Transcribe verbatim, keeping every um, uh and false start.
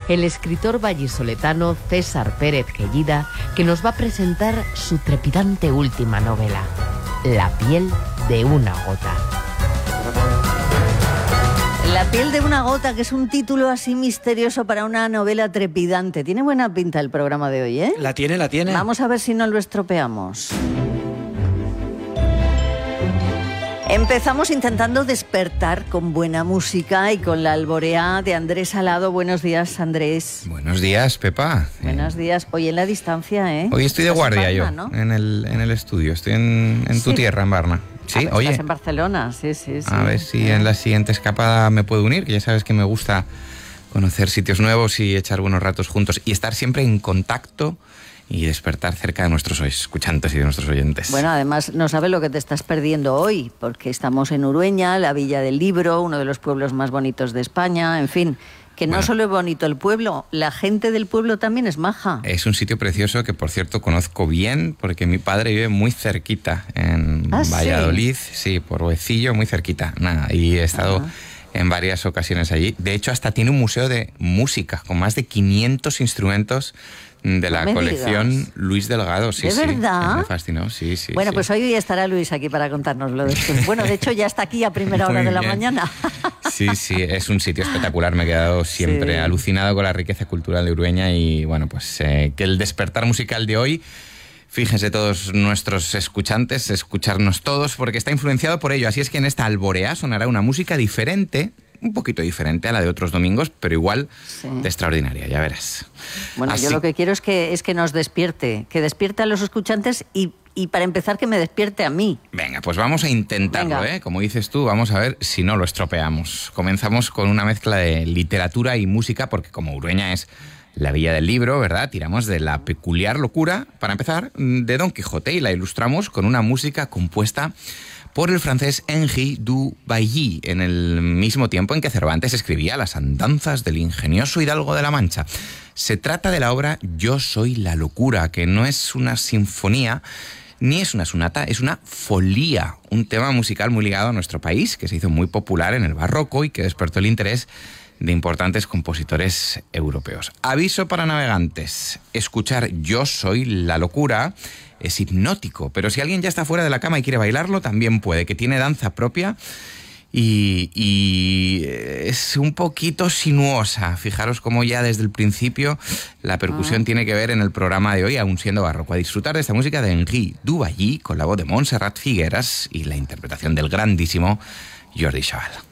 el escritor vallisoletano César Pérez Gellida, que nos va a presentar su trepidante última novela, La piel de una gota. La piel de una gota, que es un título así misterioso para una novela trepidante. Tiene buena pinta el programa de hoy, ¿eh? La tiene, la tiene. Vamos a ver si no lo estropeamos. Empezamos intentando despertar con buena música y con la alborea de Andrés Salado. Buenos días, Andrés. Buenos días, Pepa. Buenos días. Hoy en la distancia, ¿eh? Hoy estoy de guardia Barna, yo, ¿no? en el, en el estudio. Estoy en, en tu Sí. tierra, en Barna. Sí, Ah, oye. Estás en Barcelona, sí, sí, sí. A ver si en la siguiente escapada me puedo unir, que ya sabes que me gusta conocer sitios nuevos y echar buenos ratos juntos y estar siempre en contacto y despertar cerca de nuestros escuchantes y de nuestros oyentes. Bueno, además no sabes lo que te estás perdiendo hoy, porque estamos en Urueña, la Villa del Libro, uno de los pueblos más bonitos de España, en fin, que no Bueno. solo es bonito el pueblo, la gente del pueblo también es maja. Es un sitio precioso que, por cierto, conozco bien porque mi padre vive muy cerquita en ¿Ah, sí? Valladolid, sí, por Huecillo, muy cerquita. Nada, y he estado Ajá. en varias ocasiones allí. De hecho, hasta tiene un museo de música con más de quinientos instrumentos de la No me colección digas. Luis Delgado. Sí, ¿De sí, verdad? Me fascinó, sí, sí. Bueno, sí. pues hoy estará Luis aquí para contárnoslo después. Bueno, de hecho ya está aquí a primera hora Muy de la bien. mañana. Sí, sí, es un sitio espectacular. Me he quedado siempre Sí. alucinado con la riqueza cultural de Urueña y bueno, pues eh, que el despertar musical de hoy, fíjense todos nuestros escuchantes, escucharnos todos, porque está influenciado por ello. Así es que en esta alborea sonará una música diferente, un poquito diferente a la de otros domingos, pero igual Sí. de extraordinaria, ya verás. Bueno, Así- yo lo que quiero es que, es que nos despierte, que despierte a los escuchantes y, y para empezar que me despierte a mí. Venga, pues vamos a intentarlo, Venga. ¿eh? Como dices tú, vamos a ver si no lo estropeamos. Comenzamos con una mezcla de literatura y música, porque como Urueña es la Villa del Libro, ¿verdad? Tiramos de la peculiar locura, para empezar, de Don Quijote y la ilustramos con una música compuesta por el francés Henri du Bailly, en el mismo tiempo en que Cervantes escribía las andanzas del ingenioso hidalgo de la Mancha. Se trata de la obra Yo soy la locura, que no es una sinfonía, ni es una sonata, es una folía, un tema musical muy ligado a nuestro país, que se hizo muy popular en el barroco y que despertó el interés de importantes compositores europeos. Aviso para navegantes: escuchar Yo soy la locura es hipnótico, pero si alguien ya está fuera de la cama y quiere bailarlo, también puede, que tiene danza propia y, y es un poquito sinuosa. Fijaros cómo ya desde el principio la percusión Ah. tiene que ver en el programa de hoy, aún siendo barroco. A disfrutar de esta música de Henri du Bailly con la voz de Montserrat Figueras y la interpretación del grandísimo Jordi Chaval.